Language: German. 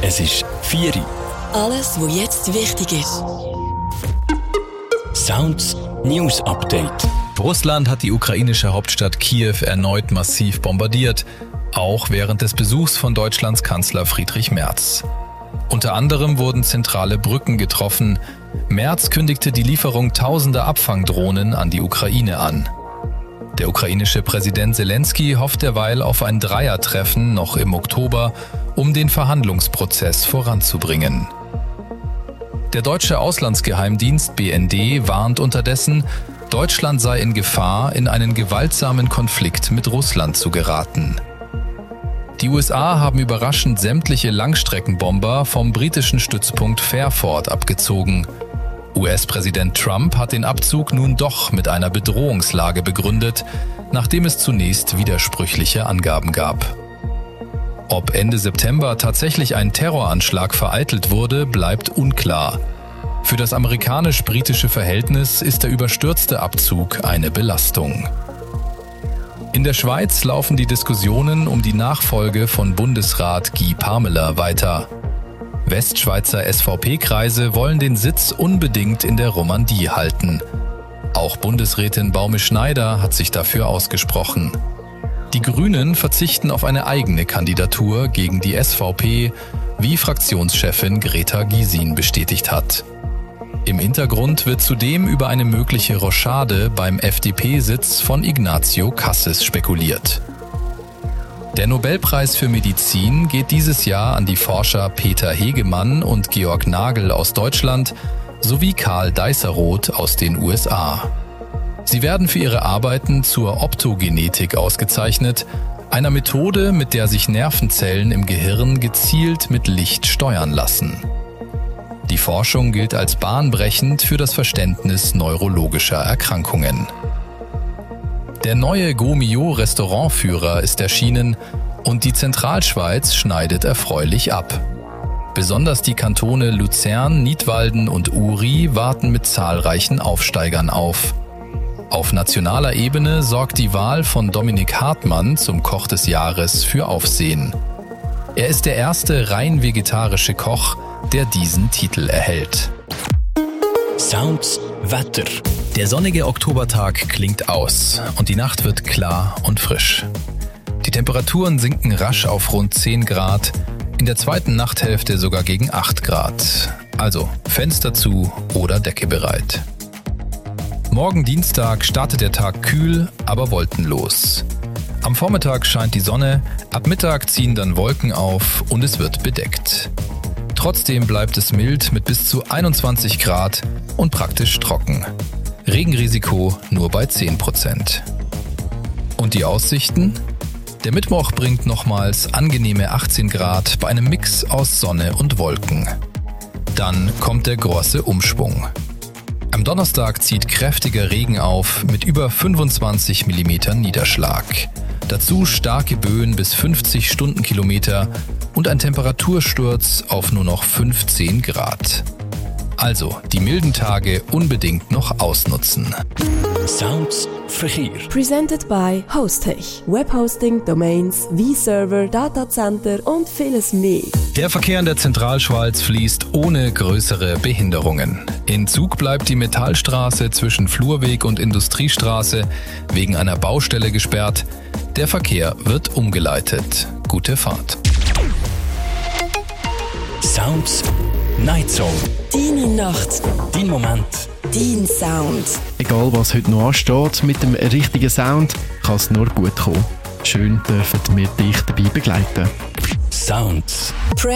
Es ist 4 Uhr. Alles, was jetzt wichtig ist. Sounds News Update. Russland hat die ukrainische Hauptstadt Kiew erneut massiv bombardiert, auch während des Besuchs von Deutschlands Kanzler Friedrich Merz. Unter anderem wurden zentrale Brücken getroffen. Merz kündigte die Lieferung tausender Abfangdrohnen an die Ukraine an. Der ukrainische Präsident Zelensky hofft derweil auf ein Dreiertreffen noch im Oktober, um den Verhandlungsprozess voranzubringen. Der deutsche Auslandsgeheimdienst BND warnt unterdessen, Deutschland sei in Gefahr, in einen gewaltsamen Konflikt mit Russland zu geraten. Die USA haben überraschend sämtliche Langstreckenbomber vom britischen Stützpunkt Fairford abgezogen. US-Präsident Trump hat den Abzug nun doch mit einer Bedrohungslage begründet, nachdem es zunächst widersprüchliche Angaben gab. Ob Ende September tatsächlich ein Terroranschlag vereitelt wurde, bleibt unklar. Für das amerikanisch-britische Verhältnis ist der überstürzte Abzug eine Belastung. In der Schweiz laufen die Diskussionen um die Nachfolge von Bundesrat Guy Parmelin weiter. Westschweizer SVP-Kreise wollen den Sitz unbedingt in der Romandie halten. Auch Bundesrätin Baume-Schneider hat sich dafür ausgesprochen. Die Grünen verzichten auf eine eigene Kandidatur gegen die SVP, wie Fraktionschefin Greta Gysin bestätigt hat. Im Hintergrund wird zudem über eine mögliche Rochade beim FDP-Sitz von Ignazio Cassis spekuliert. Der Nobelpreis für Medizin geht dieses Jahr an die Forscher Peter Hegemann und Georg Nagel aus Deutschland sowie Karl Deisseroth aus den USA. Sie werden für ihre Arbeiten zur Optogenetik ausgezeichnet, einer Methode, mit der sich Nervenzellen im Gehirn gezielt mit Licht steuern lassen. Die Forschung gilt als bahnbrechend für das Verständnis neurologischer Erkrankungen. Der neue Gomio-Restaurantführer ist erschienen und die Zentralschweiz schneidet erfreulich ab. Besonders die Kantone Luzern, Nidwalden und Uri warten mit zahlreichen Aufsteigern auf. Auf nationaler Ebene sorgt die Wahl von Dominik Hartmann zum Koch des Jahres für Aufsehen. Er ist der erste rein vegetarische Koch, der diesen Titel erhält. Sounds Wetter. Der sonnige Oktobertag klingt aus und die Nacht wird klar und frisch. Die Temperaturen sinken rasch auf rund 10 Grad, in der zweiten Nachthälfte sogar gegen 8 Grad. Also Fenster zu oder Decke bereit. Morgen Dienstag startet der Tag kühl, aber wolkenlos. Am Vormittag scheint die Sonne, ab Mittag ziehen dann Wolken auf und es wird bedeckt. Trotzdem bleibt es mild mit bis zu 21 Grad und praktisch trocken. Regenrisiko nur bei 10%. Und die Aussichten? Der Mittwoch bringt nochmals angenehme 18 Grad bei einem Mix aus Sonne und Wolken. Dann kommt der große Umschwung. Am Donnerstag zieht kräftiger Regen auf mit über 25 mm Niederschlag. Dazu starke Böen bis 50 Stundenkilometer und ein Temperatursturz auf nur noch 15 Grad. Also die milden Tage unbedingt noch ausnutzen. Sounds Verkehr. Presented by Hostech. Webhosting, Domains, V-Server, Datacenter und vieles mehr. Der Verkehr in der Zentralschweiz fließt ohne größere Behinderungen. In Zug bleibt die Metallstraße zwischen Flurweg und Industriestraße wegen einer Baustelle gesperrt. Der Verkehr wird umgeleitet. Gute Fahrt. Sounds Night Zone. Deine Nacht. Dein Moment. Dein Sound. Egal was heute noch ansteht, mit dem richtigen Sound kann es nur gut kommen. Schön dürfen wir dich dabei begleiten. Sounds.